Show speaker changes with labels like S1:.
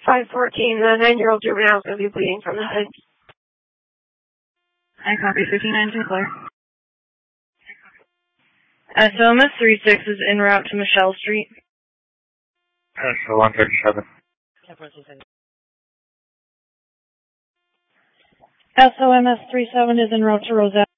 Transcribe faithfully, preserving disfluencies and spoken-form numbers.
S1: five fourteen, the nine-year-old juvenile is going to be bleeding from the head.
S2: I copy fifteen nineteen, clear. S O M S three six is en route to Michelle Street.
S3: S O one thirty-seven.
S2: S O M S three seven is en route to Rosette.